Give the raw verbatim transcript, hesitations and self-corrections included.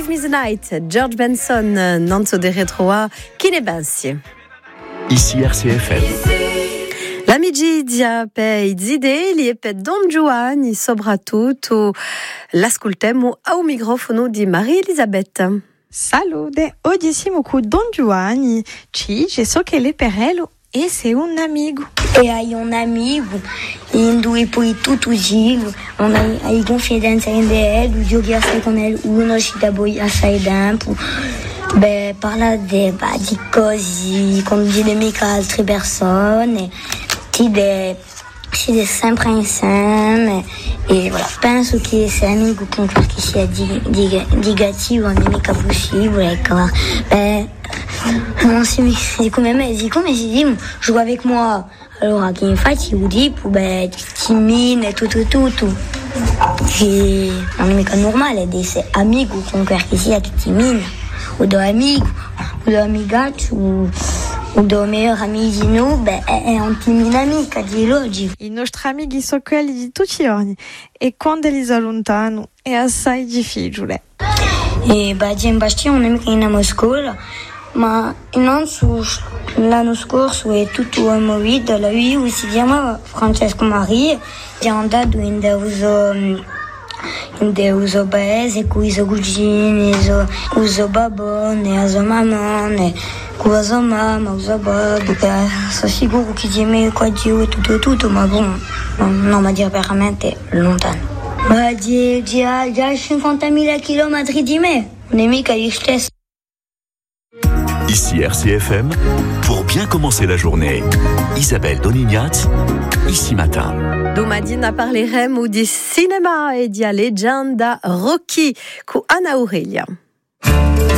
Me the Night, George Benson, Nanzo de Retroa, Kinebensi. Ici R C F M. L'amigi dia pe zide li pe Don Giovanni soprattutto l'ascoltemo au microfono di Maria Elisabeth. Salute, oggi siamo con Don Giovanni, ci so che le perello e sei un amico. E hai un amico, in due poi tutto giro, on hai, hai confidenza in lui, giochi assai con lui, uno ci dà poi assai tempo. Beh, parla de, bah, di così, condivide mica altre persone, ti de, ci de sempre insieme, e voilà, penso che se amico con qualche sia di, di, negativo non è mica possibile, ecco, beh, non si dit come me, si come si dit, joue avec moi, allora che infatti io dico, beh, timide, tutto, tutto, e non è mica normale di essere amico con qualche sia che timide. O do amico, o do amigato, o do miglior amici noi, beh, è un timide amica di logico. I nostri amici sono quelli di tutti i giorni e quando li allontano è assai difficile. E beh, in Bastia un amico in una scuola, ma non su l'anno scorso è tutto movido, lui si chiama Francesco Maria, è andato in uso de uso paese, cu iso cugini, uso, uso babone, uso mamone, cu uso mamma, uso babbo, che sono sicuro che ti metti qua giù e tutto e tutto, ma bon, non mi dire veramente lontano. Ma di, di, di cinquantamila chilometri di me, non è mica io stesso. Ici R C F M, pour bien commencer la journée, Isabelle Donignat, ici matin. Domattina parleremo di cinema e di leggenda Rocky con Anna Aurelia.